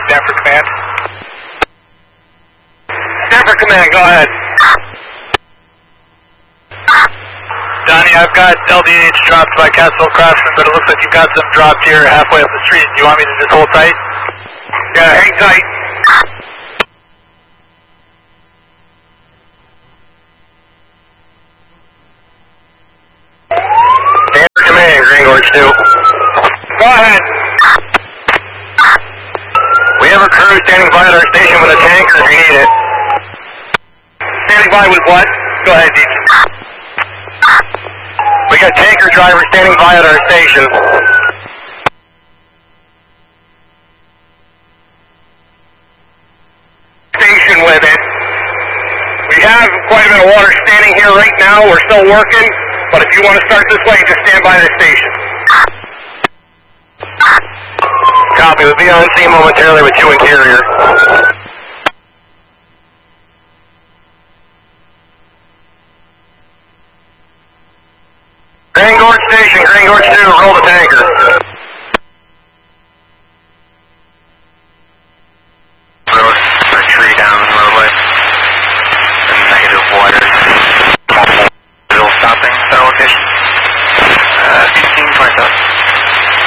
Stanford Command. Stanford Command, go ahead. Donnie, I've got LDH dropped by Castle Craftsman, but it looks like you've got some dropped here halfway up the street. Do you want me to just hold tight? Yeah, hang tight. Stanford Command, Green Gorge 2. Go ahead. We have a crew standing by at our station with a tanker if you need it. Standing by with what? Go ahead, Deep. We got tanker drivers standing by at our station. Station with it. We have quite a bit of water standing here right now. We're still working, but if you want to start this way, just stand by the station. Copy. We'll be on scene momentarily with you interior. Green Gorge Station, Green Gorge 2, roll the tanker.